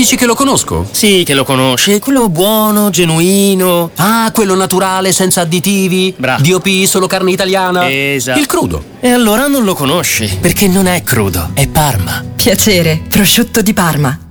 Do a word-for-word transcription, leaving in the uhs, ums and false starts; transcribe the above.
Dici che lo conosco? Sì, che lo conosci, quello buono, genuino. Ah, quello naturale, senza additivi. Bravo. D O P, solo carne italiana. Esatto. Il crudo. E allora non lo conosci, perché non è crudo, è Parma. Piacere, prosciutto di Parma.